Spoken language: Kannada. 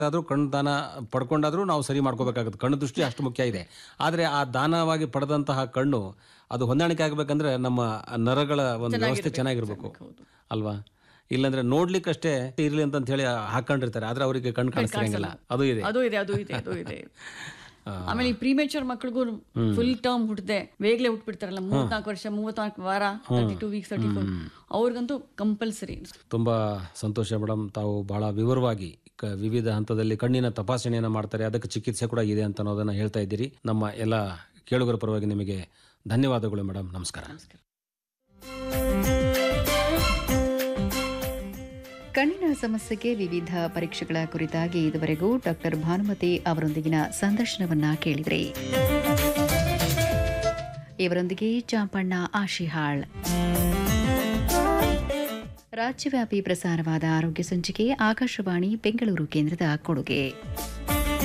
ಆದರೂ ಕಣ್ಣು ದಾನ ಪಡ್ಕೊಂಡಾದರೂ ನಾವು ಸರಿ ಮಾಡ್ಕೋಬೇಕಾಗುತ್ತೆ. ಕಣ್ಣು ದೃಷ್ಟಿ ಅಷ್ಟು ಮುಖ್ಯ ಇದೆ. ಆದರೆ ಆ ದಾನವಾಗಿ ಪಡೆದಂತಹ ಕಣ್ಣು ಅದು ಹೊಂದಾಣಿಕೆ ಆಗಬೇಕಂದ್ರೆ ನಮ್ಮ ನರಗಳ ಒಂದು ವ್ಯವಸ್ಥೆ ಚೆನ್ನಾಗಿರ್ಬೇಕು ಅಲ್ವಾ? ಇಲ್ಲಾಂದ್ರೆ ನೋಡ್ಲಿಕ್ಕಷ್ಟೇ ಇರ್ಲಿ ಅಂತ ಹೇಳಿ ಹಾಕೊಂಡಿರ್ತಾರೆ, ಆದ್ರೆ ಅವರಿಗೆ ಕಣ್ಣು ಕಾಣಿಸ್ತಿರಂಗಿಲ್ಲ. ಅದು ಇದೆ, ಅದು ಇದೆ, ಅದು ಇದೆ, ಅದು ಇದೆ. ಆಮೇಲೆ ಈ ಪ್ರೀಮೇಚರ್ ಮಕ್ಳಿಗೂ ಫುಲ್ ಟರ್ಮ್ ಹುಟ್ಟದೆ ಬೇಗಲೇ ಹುಟ್ಬಿಡ್ತಾರಲ್ಲ, 34 ವರ್ಷ 34 ವಾರ 32 ವೀಕ್ಸ್ 34, ಅವ್ರಿಗಂತೂ ಕಂಪಲ್ಸರಿ. ತುಂಬಾ ಸಂತೋಷ ಮೇಡಮ್. ತಾವು ಬಹಳ ವಿವರವಾಗಿ ವಿವಿಧ ಹಂತದಲ್ಲಿ ಕಣ್ಣಿನ ತಪಾಸಣೆಯನ್ನು ಮಾಡ್ತಾರೆ, ಅದಕ್ಕೆ ಚಿಕಿತ್ಸೆ ಕೂಡ ಇದೆ ಅಂತ ಅನ್ನೋದನ್ನ ಹೇಳ್ತಾ ಇದ್ದೀರಿ. ನಮ್ಮ ಎಲ್ಲ ಕೇಳುಗರ ಪರವಾಗಿ ನಿಮಗೆ ಧನ್ಯವಾದಗಳು ಮೇಡಮ್. ನಮಸ್ಕಾರ. ಕಣ್ಣಿನ ಸಮಸ್ಯೆಗೆ ವಿವಿಧ ಪರೀಕ್ಷೆಗಳ ಕುರಿತಾಗಿ ಇದುವರೆಗೂ ಡಾಕ್ಟರ್ ಭಾನುಮತಿ ಅವರೊಂದಿಗಿನ ಸಂದರ್ಶನವನ್ನ ಕೇಳಿದ್ರಿ. ಇವರೊಂದಿಗೆ ಚಾಂಪಣ್ಣ ಆಶಿಹಾಳ್. ರಾಜ್ಯವ್ಯಾಪಿ ಪ್ರಸಾರವಾದ ಆರೋಗ್ಯ ಸಂಚಿಕೆ ಆಕಾಶವಾಣಿ ಬೆಂಗಳೂರು ಕೇಂದ್ರದ ಕೊಡುಗೆ.